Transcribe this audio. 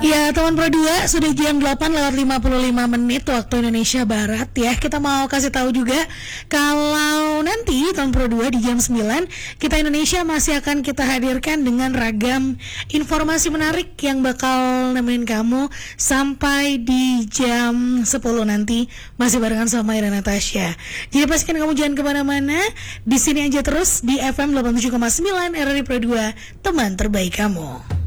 Ya, teman Pro 2, sudah jam 8:55 waktu Indonesia Barat ya. Kita mau kasih tahu juga kalau nanti teman Pro 2 di jam 9 kita Indonesia masih akan kita hadirkan dengan ragam informasi menarik yang bakal nemenin kamu sampai di jam 10 nanti, masih barengan sama Ira Natasha. Jadi pastikan kamu jangan kemana-mana, di sini aja terus di FM 87,9 RRI Pro 2, teman terbaik kamu.